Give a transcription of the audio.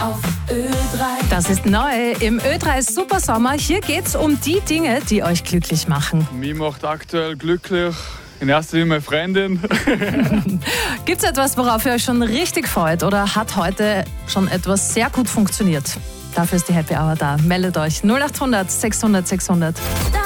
auf Ö3. Das ist neu im Ö3 Supersommer. Hier geht's um die Dinge, die euch glücklich machen. Mich macht aktuell glücklich in erster Linie meine Freundin. Gibt's etwas, worauf ihr euch schon richtig freut oder hat heute schon etwas sehr gut funktioniert? Dafür ist die Happy Hour da. Meldet euch 0800 600 600.